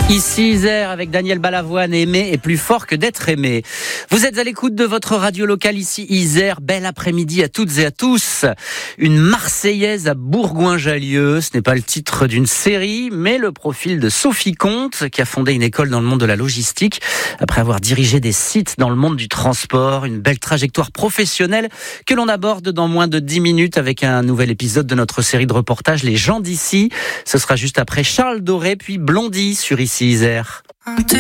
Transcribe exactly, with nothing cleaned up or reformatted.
Ici Isère avec Daniel Balavoine, aimer est plus fort que d'être aimé. Vous êtes à l'écoute de votre radio locale ici Isère. Bel après-midi à toutes et à tous. Une Marseillaise à Bourgoin-Jallieu. Ce n'est pas le titre d'une série, mais le profil de Sophie Comte, qui a fondé une école dans le monde de la logistique après avoir dirigé des sites dans le monde du transport. Une belle trajectoire professionnelle que l'on aborde dans moins de dix minutes avec un nouvel épisode de notre série de reportages Les gens d'ici. Ce sera juste après Charles Doré puis Blondie sur Ici Isère.